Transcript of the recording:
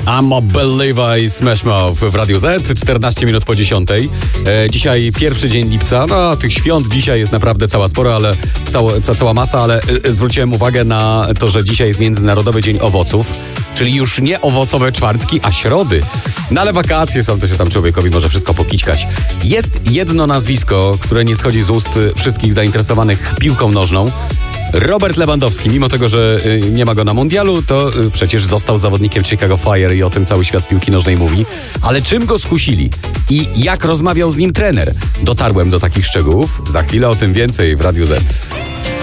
I'm a Believer i Smash Mouth w Radiu Z, 14 minut po 10. Dzisiaj pierwszy dzień lipca. No, tych świąt dzisiaj jest naprawdę cała spora, ale cała masa, ale zwróciłem uwagę na to, że dzisiaj jest Międzynarodowy Dzień Owoców, czyli już nie owocowe czwartki, a środy. No ale wakacje są, to się tam człowiekowi może wszystko pokićkać. Jest jedno nazwisko, które nie schodzi z ust wszystkich zainteresowanych piłką nożną. Robert Lewandowski, mimo tego, że nie ma go na mundialu, to przecież został zawodnikiem Chicago Fire i o tym cały świat piłki nożnej mówi. Ale czym go skusili i jak rozmawiał z nim trener? Dotarłem do takich szczegółów. Za chwilę o tym więcej w Radiu Z.